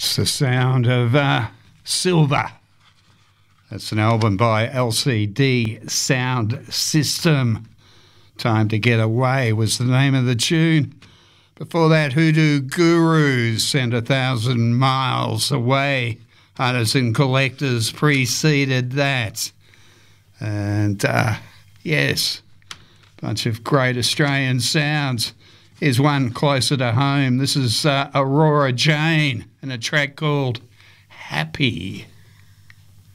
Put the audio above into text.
It's the sound of Silver. That's an album by LCD Sound System. Time to Get Away was the name of the tune. Before that, Hoodoo Gurus sent 1,000 Miles Away. Hunters and Collectors preceded that. And yes, bunch of great Australian sounds. Here's one closer to home. This is Aurora Jane and a track called Happy.